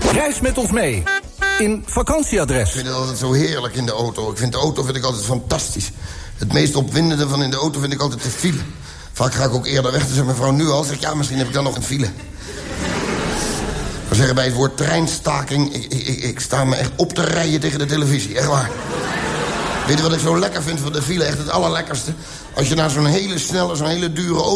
Reis met ons mee in Vakantieadres. Ik vind het altijd zo heerlijk in de auto. Ik vind de auto altijd fantastisch. Het meest opwindende van in de auto vind ik altijd de file. Vaak ga ik ook eerder weg. Dan zegt mijn vrouw nu al. Zeg ja, misschien heb ik dan nog een file. Ik zeggen, bij het woord treinstaking... Ik sta me echt op te rijden tegen de televisie. Echt waar. Weet je wat ik zo lekker vind van de file? Echt het allerlekkerste. Als je naar zo'n hele snelle, zo'n hele dure auto...